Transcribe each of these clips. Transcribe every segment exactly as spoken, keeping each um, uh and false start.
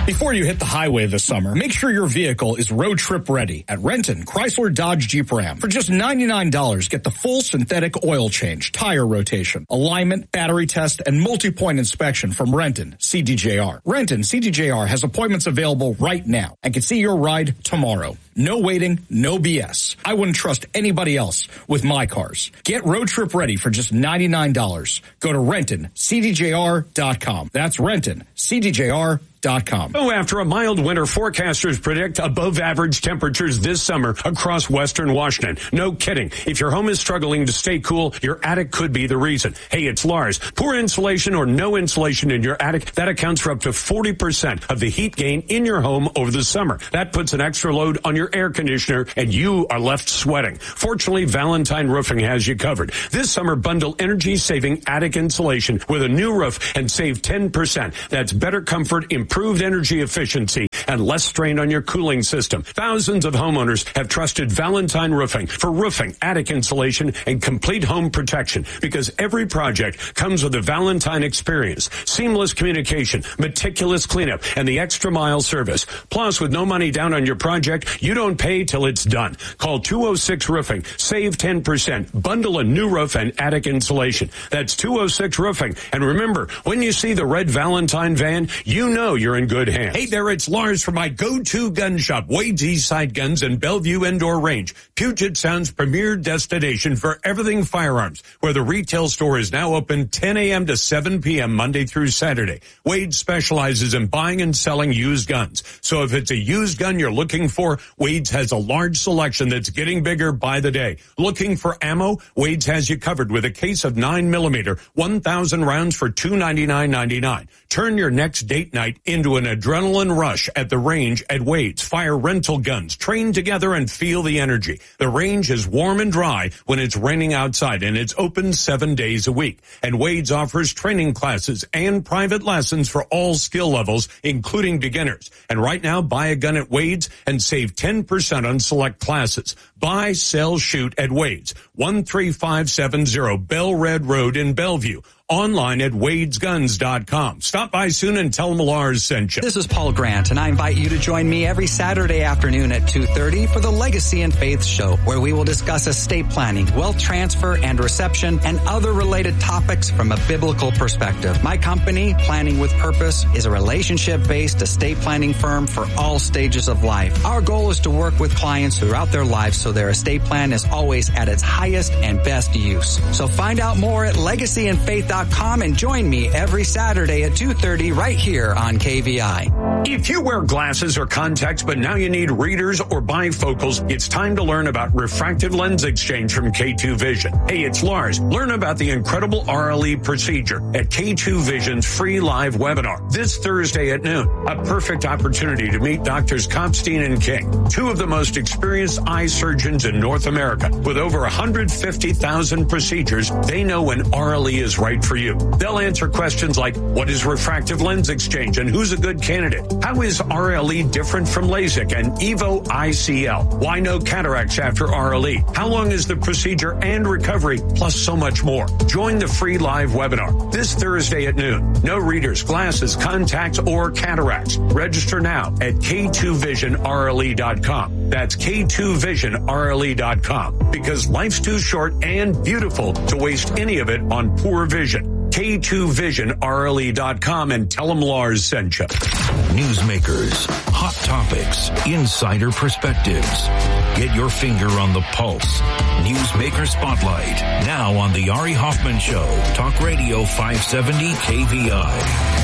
Before you hit the highway this summer, make sure your vehicle is road trip ready at Renton Chrysler Dodge Jeep Ram. For just ninety-nine dollars, get the full synthetic oil change, tire rotation, alignment, battery test, and multi-point inspection from Renton C D J R. Renton C D J R has appointments available right now and can see your ride tomorrow. No waiting, no B S. I wouldn't trust anybody else with my cars. Get road trip ready for just ninety-nine dollars. Go to Renton C D J R dot com. That's Renton C D J R dot com. Oh, after a mild winter, forecasters predict above average temperatures this summer across western Washington. No kidding. If your home is struggling to stay cool, your attic could be the reason. Hey, it's Lars. Poor insulation or no insulation in your attic, that accounts for up to forty percent of the heat gain in your home over the summer. That puts an extra load on your air conditioner and you are left sweating. Fortunately, Valentine Roofing has you covered. This summer, bundle energy-saving attic insulation with a new roof and save ten percent. That's better comfort, improved energy efficiency, and less strain on your cooling system. Thousands of homeowners have trusted Valentine Roofing for roofing, attic insulation, and complete home protection because every project comes with a Valentine experience, seamless communication, meticulous cleanup, and the extra mile service. Plus, with no money down on your project, you don't pay till it's done. Call two oh six Roofing. Save ten percent. Bundle a new roof and attic insulation. That's two oh six Roofing. And remember, when you see the red Valentine van, you know you're in good hands. Hey there, it's Lars from my go-to gun shop, Wade's Eastside Guns and Bellevue Indoor Range, Puget Sound's premier destination for everything firearms, where the retail store is now open ten a.m. to seven p.m. Monday through Saturday. Wade specializes in buying and selling used guns. So if it's a used gun you're looking for, Wade's has a large selection that's getting bigger by the day. Looking for ammo? Wade's has you covered with a case of nine millimeter, one thousand rounds for two ninety-nine ninety-nine. Turn your next date night into an adrenaline rush at the range at Wade's. Fire rental guns, train together and feel the energy. The range is warm and dry when it's raining outside, and it's open seven days a week. And Wade's offers training classes and private lessons for all skill levels, including beginners. And right now, buy a gun at Wade's and save ten percent on select classes. Buy, sell, shoot at Wade's, one three five seven zero Bell Red Road in Bellevue. Online at wades guns dot com. Stop by soon and tell them Lars sent you. This is Paul Grant, and I invite you to join me every Saturday afternoon at two thirty for the Legacy and Faith Show, where we will discuss estate planning, wealth transfer and reception, and other related topics from a biblical perspective. My company, Planning with Purpose, is a relationship-based estate planning firm for all stages of life. Our goal is to work with clients throughout their lives so their estate plan is always at its highest and best use. So find out more at legacy and faith dot com and join me every Saturday at two thirty right here on K V I. If you wear glasses or contacts, but now you need readers or bifocals, it's time to learn about refractive lens exchange from K two Vision. Hey, it's Lars. Learn about the incredible R L E procedure at K two Vision's free live webinar this Thursday at noon. A perfect opportunity to meet Doctors Kopstein and King, two of the most experienced eye surgeons in North America. With over one hundred fifty thousand procedures, they know when R L E is right for you. They'll answer questions like, what is refractive lens exchange and who's a good candidate? How is R L E different from LASIK and EVO I C L? Why no cataracts after R L E? How long is the procedure and recovery? Plus so much more. Join the free live webinar this Thursday at noon. No readers, glasses, contacts, or cataracts. Register now at K two vision R L E dot com. That's K two vision R L E dot com. Because life's too short and beautiful to waste any of it on poor vision. K two vision R L E dot com and tell them Lars sent you. Newsmakers, hot topics, insider perspectives. Get your finger on the pulse. Newsmaker Spotlight, now on the Ari Hoffman Show. Talk Radio five seventy K V I.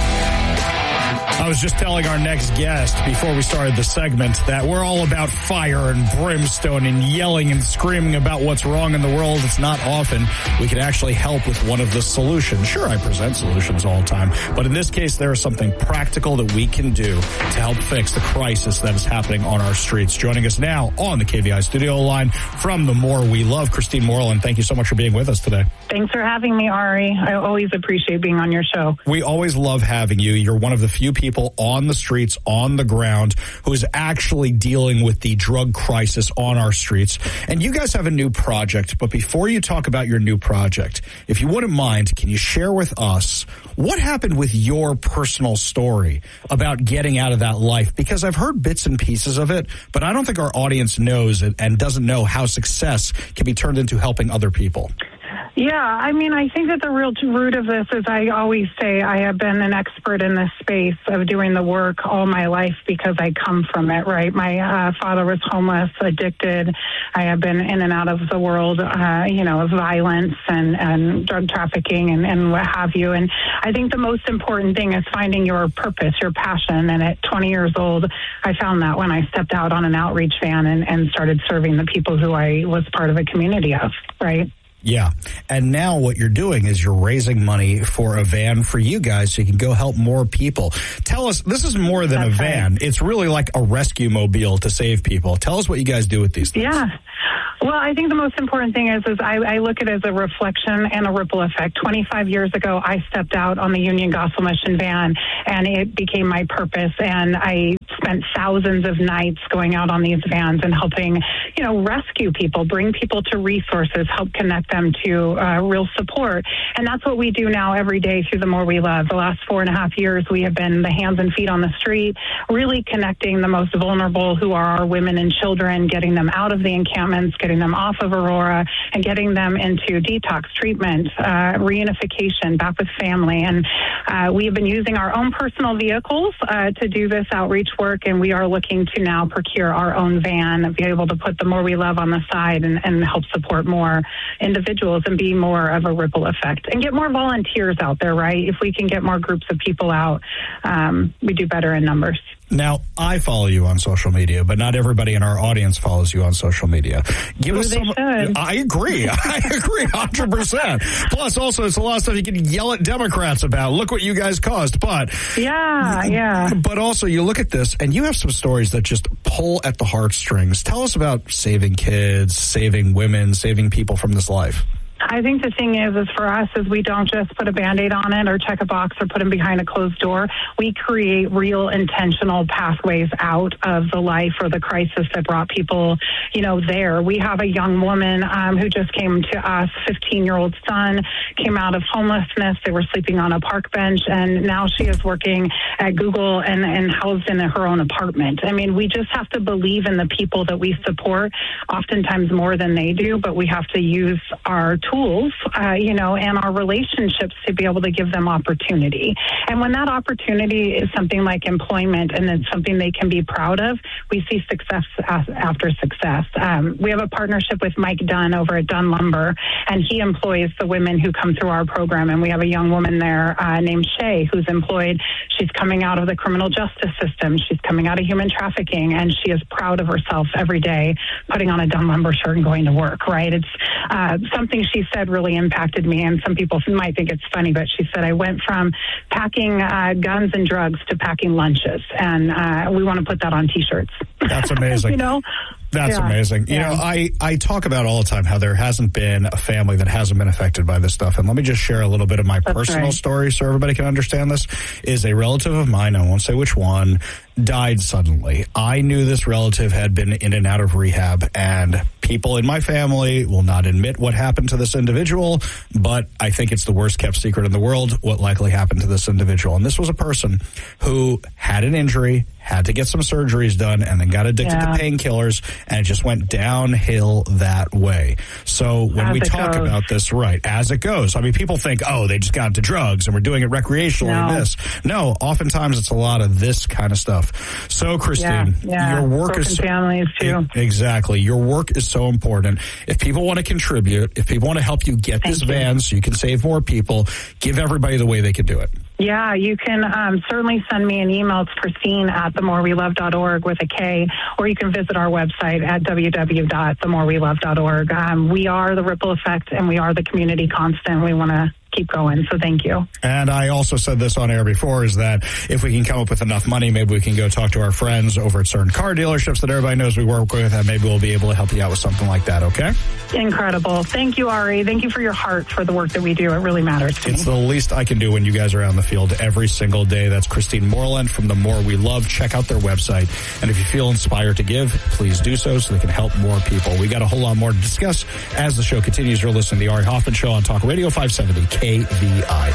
I was just telling our next guest before we started the segment that we're all about fire and brimstone and yelling and screaming about what's wrong in the world. It's not often we can actually help with one of the solutions. Sure, I present solutions all the time, but in this case, there is something practical that we can do to help fix the crisis that is happening on our streets. Joining us now on the K V I studio line from the More We Love, Christine Moreland. Thank you so much for being with us today. Thanks for having me, Ari. I always appreciate being on your show. We always love having you. You're one of the few people people on the streets, on the ground, who is actually dealing with the drug crisis on our streets. And you guys have a new project, but before you talk about your new project, if you wouldn't mind, can you share with us what happened with your personal story about getting out of that life? Because I've heard bits and pieces of it, but I don't think our audience knows it and doesn't know how success can be turned into helping other people. Yeah, I mean, I think that the real root of this is I always say I have been an expert in this space of doing the work all my life because I come from it, right? My uh, father was homeless, addicted. I have been in and out of the world, uh, you know, of violence and, and drug trafficking and, and what have you. And I think the most important thing is finding your purpose, your passion. And at twenty years old, I found that when I stepped out on an outreach van and, and started serving the people who I was part of a community of, right? Yeah. And now what you're doing is you're raising money for a van for you guys so you can go help more people. Tell us, this is more than That's a van. Right. It's really like a rescue mobile to save people. Tell us what you guys do with these things. Yeah. Well, I think the most important thing is, is I, I look at it as a reflection and a ripple effect. twenty-five years ago, I stepped out on the Union Gospel Mission van, and it became my purpose. And I spent thousands of nights going out on these vans and helping, you know, rescue people, bring people to resources, help connect them to uh, real support. And that's what we do now every day through The More We Love. The last four and a half years, we have been the hands and feet on the street, really connecting the most vulnerable, who are our women and children, getting them out of the encampments, getting them off of Aurora, and getting them into detox treatment, uh, reunification, back with family. And uh, we have been using our own personal vehicles uh, to do this outreach work, and we are looking to now procure our own van and be able to put The More We Love on the side and, and help support more individuals and be more of a ripple effect and get more volunteers out there, right? If we can get more groups of people out, um, we do better in numbers. Now, I follow you on social media, but not everybody in our audience follows you on social media. Give Ooh, us some. Should. I agree. I agree one hundred percent. Plus, also, it's a lot of stuff you can yell at Democrats about. Look what you guys caused. But yeah, yeah. But also, you look at this, and you have some stories that just pull at the heartstrings. Tell us about saving kids, saving women, saving people from this life. I think the thing is, is for us, is we don't just put a Band-Aid on it or check a box or put them behind a closed door. We create real intentional pathways out of the life or the crisis that brought people, you know, there. We have a young woman um, who just came to us, fifteen-year-old son, came out of homelessness. They were sleeping on a park bench, and now she is working at Google and, and housed in her own apartment. I mean, we just have to believe in the people that we support, oftentimes more than they do, but we have to use our tools, uh, you know, and our relationships to be able to give them opportunity. And when that opportunity is something like employment and it's something they can be proud of, we see success after success. Um, we have a partnership with Mike Dunn over at Dunn Lumber, and he employs the women who come through our program. And we have a young woman there uh, named Shay who's employed. She's coming out of the criminal justice system. She's coming out of human trafficking, and she is proud of herself every day, putting on a Dunn Lumber shirt and going to work, right? It's uh, something she said really impacted me, and some people might think it's funny, but she said, I went from packing uh, guns and drugs to packing lunches, and uh, we want to put that on T-shirts. That's amazing. You know? That's yeah. amazing. You yeah. know, I, I talk about all the time how there hasn't been a family that hasn't been affected by this stuff. And let me just share a little bit of my That's personal right. story so everybody can understand this. Is a relative of mine, I won't say which one, died suddenly. I knew this relative had been in and out of rehab, and people in my family will not admit what happened to this individual, but I think it's the worst kept secret in the world what likely happened to this individual. And this was a person who had an injury, had to get some surgeries done, and then got addicted yeah. to painkillers, and it just went downhill that way. So when as we talk goes. about this, right, as it goes, I mean, people think, oh, they just got into drugs and we're doing it recreationally no. and this. No, oftentimes it's a lot of this kind of stuff. So, Christine, yeah, yeah. your work Broken is so, families too. Exactly. Your work is so important. If people want to contribute, if people want to help you get Thank this you. van so you can save more people, give everybody the way they can do it. Yeah, you can um, certainly send me an email. It's Christine at the more we love dot org with a K, or you can visit our website at w w w dot the more we love dot org. Um, we are the Ripple Effect, and we are the community constant. We want to keep going. So thank you. And I also said this on air before, is that if we can come up with enough money, maybe we can go talk to our friends over at certain car dealerships that everybody knows we work with, and maybe we'll be able to help you out with something like that, okay? Incredible. Thank you, Ari. Thank you for your heart for the work that we do. It really matters to It's me. the least I can do when you guys are out in the field every single day. That's Christine Moreland from The More We Love. Check out their website. And if you feel inspired to give, please do so so they can help more people. We got a whole lot more to discuss as the show continues. You're listening to The Ari Hoffman Show on Talk Radio five seventy K V I.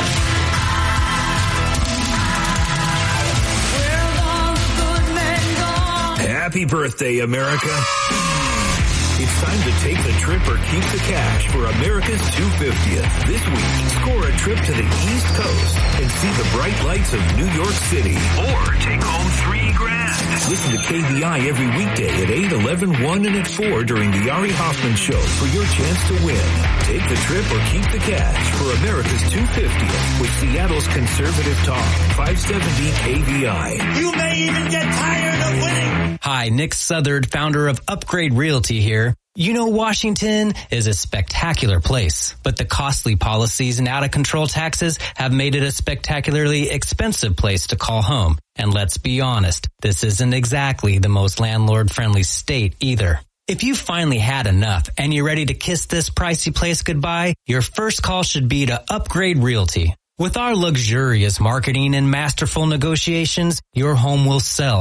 Happy birthday, America. It's time to take the trip or keep the cash for America's two hundred fiftieth. This week, score a trip to the East Coast and see the bright lights of New York City. Or take home three grand. Listen to K V I every weekday at eight, eleven, one, and at four during the Ari Hoffman Show for your chance to win. Take the trip or keep the cash for America's two hundred fiftieth with Seattle's Conservative Talk, five seventy K V I. You may even get tired of winning. Hi, Nick Southard, founder of Upgrade Realty here. You know, Washington is a spectacular place, but the costly policies and out-of-control taxes have made it a spectacularly expensive place to call home. And let's be honest, this isn't exactly the most landlord-friendly state either. If you finally had enough and you're ready to kiss this pricey place goodbye, your first call should be to Upgrade Realty. With our luxurious marketing and masterful negotiations, your home will sell